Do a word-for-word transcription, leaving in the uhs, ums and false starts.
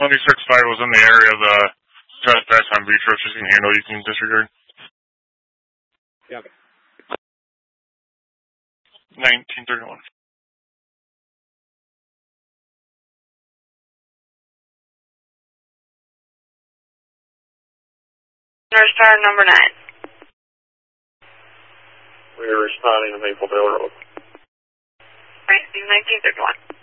one two six five was in the area of the trespass on Beach Road. Just can handle, you can disregard. Yeah. nineteen thirty-one. North Star number nine. We are responding to Maple Dale Road. Right, nineteen thirty-one.